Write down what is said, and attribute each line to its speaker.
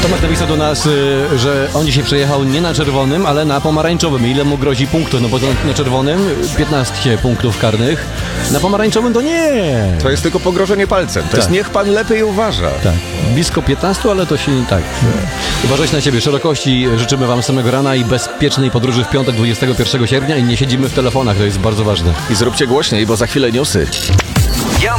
Speaker 1: Tomek napisał do nas, że on dzisiaj przejechał nie na czerwonym, ale na pomarańczowym. Ile mu grozi punktów? No bo to na czerwonym 15 punktów karnych, na pomarańczowym to nie.
Speaker 2: To jest tylko pogrożenie palcem. To jest niech pan lepiej uważa.
Speaker 1: Tak, blisko 15, ale to się nie tak. Uważajcie na siebie. Szerokości życzymy wam samego rana i bezpiecznej podróży w piątek 21 sierpnia i nie siedzimy w telefonach, to jest bardzo ważne.
Speaker 2: I zróbcie głośniej, bo za chwilę newsy.